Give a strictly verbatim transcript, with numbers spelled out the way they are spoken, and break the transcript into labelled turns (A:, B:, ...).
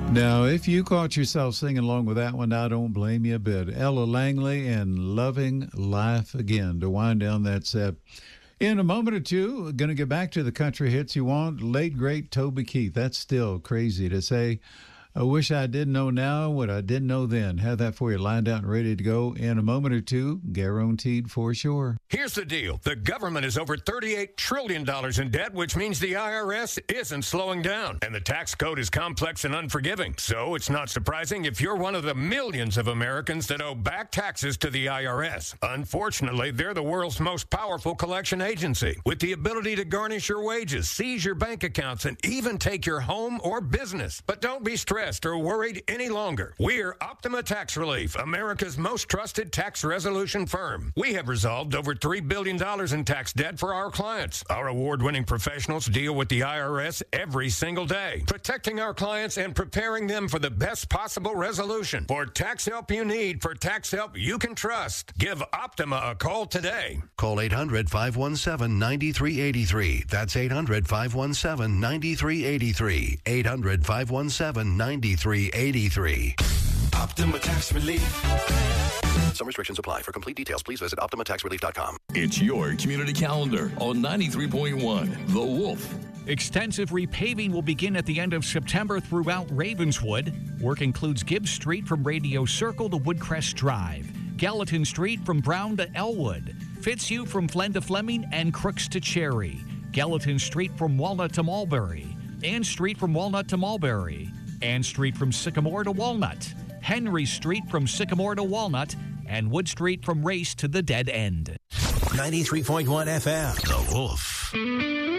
A: Now, if you caught yourself singing along with that one, I don't blame you a bit. Ella Langley and Loving Life Again to wind down that set. In a moment or two, going to get back to the country hits you want. Late, great Toby Keith. That's still crazy to say. I wish I did know now what I didn't know then. Have that for you lined out and ready to go in a moment or two. Guaranteed for sure.
B: Here's the deal. The government is over thirty-eight trillion dollars in debt, which means the I R S isn't slowing down. And the tax code is complex and unforgiving. So it's not surprising if you're one of the millions of Americans that owe back taxes to the I R S. Unfortunately, they're the world's most powerful collection agency, with the ability to garnish your wages, seize your bank accounts, and even take your home or business. But don't be stressed or worried any longer. We're Optima Tax Relief, America's most trusted tax resolution firm. We have resolved over three billion dollars in tax debt for our clients. Our award-winning professionals deal with the I R S every single day, protecting our clients and preparing them for the best possible resolution. For tax help you need, for tax help you can trust, give Optima a call today.
C: Call eight hundred, five one seven, nine three eight three. That's eight hundred, five one seven, nine three eight three. eight hundred, five one seven, nine three eight three.
D: Optima Tax Relief.
C: Some restrictions apply. For complete details, please visit optima tax relief dot com.
E: It's your community calendar on ninety-three point one, The Wolf.
F: Extensive repaving will begin at the end of September throughout Ravenswood. Work includes Gibbs Street from Radio Circle to Woodcrest Drive, Gallatin Street from Brown to Elwood, Fitzhugh from Flen to Fleming, and Crooks to Cherry, Gallatin Street from Walnut to Mulberry, Ann Street from Walnut to Mulberry, Ann Street from Sycamore to Walnut, Henry Street from Sycamore to Walnut, and Wood Street from Race to the Dead End.
D: ninety-three point one F M.
C: The Wolf.